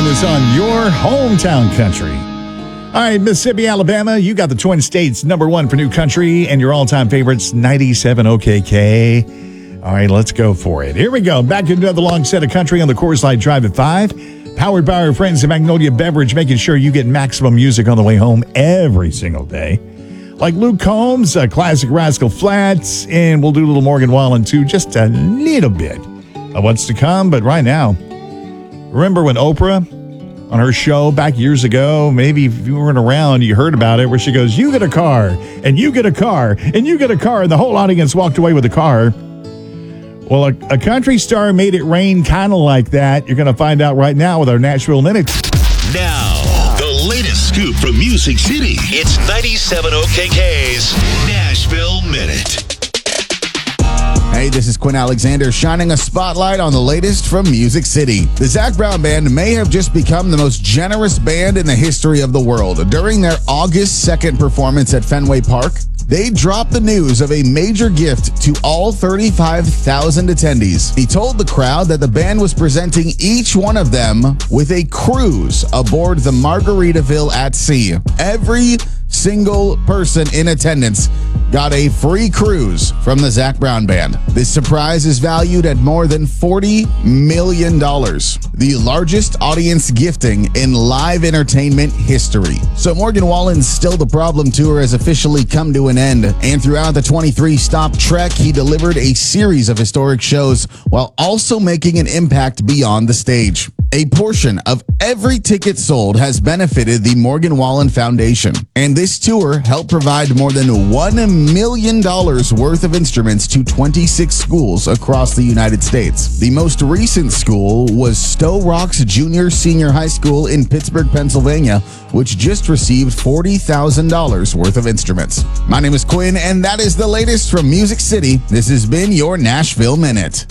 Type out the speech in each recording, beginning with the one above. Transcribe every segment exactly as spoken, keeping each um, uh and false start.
join us on your hometown country. All right, Mississippi, Alabama, you got the Twin States number one for new country and your all-time favorites, ninety-seven O K K. All right, let's go for it. Here we go. Back to another long set of country on the Coors Light Drive at five. Powered by our friends at Magnolia Beverage, making sure you get maximum music on the way home every single day. Like Luke Combs, a classic Rascal Flatts, and we'll do a little Morgan Wallen too, just a little bit of what's to come. But right now, remember when Oprah, on her show back years ago, maybe if you weren't around, you heard about it, where she goes, you get a car, and you get a car, and you get a car, and the whole audience walked away with a car. Well, a, a country star made it rain kind of like that. You're going to find out right now with our Nashville Minute. Now, the latest scoop from Music City. It's ninety-seven O K K's Nashville Minute. Hey, this is Quinn Alexander shining a spotlight on the latest from Music City. The Zac Brown Band may have just become the most generous band in the history of the world. During their August second performance at Fenway Park, they dropped the news of a major gift to all thirty-five thousand attendees. He told the crowd that the band was presenting each one of them with a cruise aboard the Margaritaville at Sea. Every single person in attendance got a free cruise from the Zac Brown Band. This surprise is valued at more than forty million dollars, the largest audience gifting in live entertainment history. So Morgan Wallen's Still the Problem tour has officially come to an end, and throughout the twenty-three stop trek, he delivered a series of historic shows while also making an impact beyond the stage. A portion of every ticket sold has benefited the Morgan Wallen Foundation, and this tour helped provide more than one million dollars worth of instruments to twenty-six schools across the United States. The most recent school was Stowe Rocks Junior Senior High School in Pittsburgh, Pennsylvania, which just received forty thousand dollars worth of instruments. My name is Quinn, and that is the latest from Music City. This has been your Nashville Minute.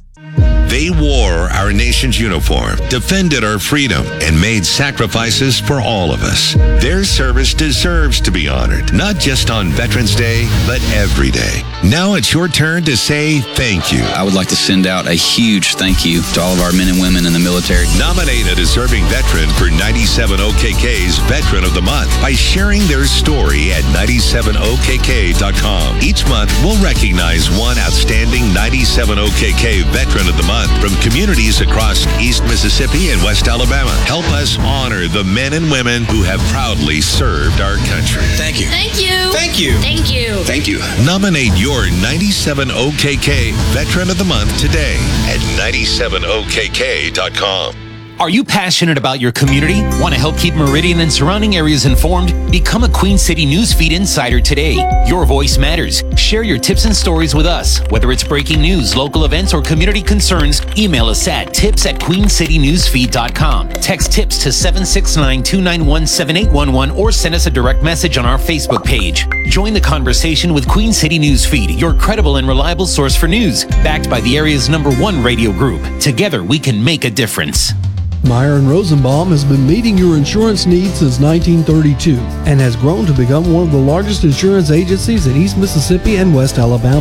They wore our nation's uniform, defended our freedom, and made sacrifices for all of us. Their service deserves to be honored, not just on Veterans Day, but every day. Now it's your turn to say thank you. I would like to send out a huge thank you to all of our men and women in the military. Nominate a deserving veteran for ninety-seven O K K's Veteran of the Month by sharing their story at ninety-seven O K K dot com. Each month, we'll recognize one outstanding ninety-seven O K K Veteran of the Month from communities across East Mississippi and West Alabama. Help us honor the men and women who have proudly served our country. Thank you. Thank you. Thank you. Thank you. Thank you. Nominate your ninety-seven O K K Veteran of the Month today at ninety-seven O K K dot com. Are you passionate about your community? Want to help keep Meridian and surrounding areas informed? Become a Queen City Newsfeed Insider today. Your voice matters. Share your tips and stories with us. Whether it's breaking news, local events, or community concerns, email us at tips at queen city newsfeed dot com. Text tips to seven six nine, two nine one, seven eight one one or send us a direct message on our Facebook page. Join the conversation with Queen City Newsfeed, your credible and reliable source for news, backed by the area's number one radio group. Together, we can make a difference. Meyer and Rosenbaum has been meeting your insurance needs since nineteen thirty-two and has grown to become one of the largest insurance agencies in East Mississippi and West Alabama.